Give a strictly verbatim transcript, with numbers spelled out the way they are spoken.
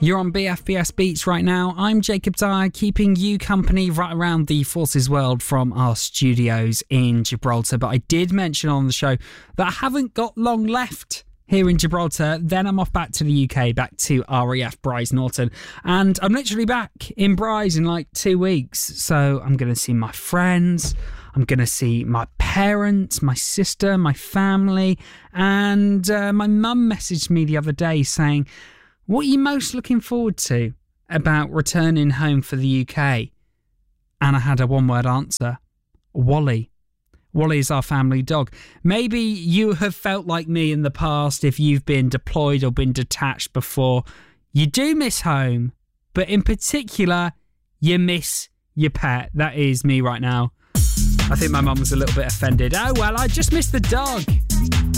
You're on B F B S Beats right now. I'm Jacob Dyer, keeping you company right around the Forces world from our studios in Gibraltar. But I did mention on the show that I haven't got long left here in Gibraltar. Then I'm off back to the U K, back to R A F Brize Norton. And I'm literally back in Brize in like two weeks. So I'm going to see my friends. I'm going to see my parents, my sister, my family. And uh, my mum messaged me the other day saying, what are you most looking forward to about returning home for the U K? And I had a one-word answer. Wally. Wally is our family dog. Maybe you have felt like me in the past if you've been deployed or been detached before. You do miss home, but in particular, you miss your pet. That is me right now. I think my mum was a little bit offended. Oh, well, I just missed the dog.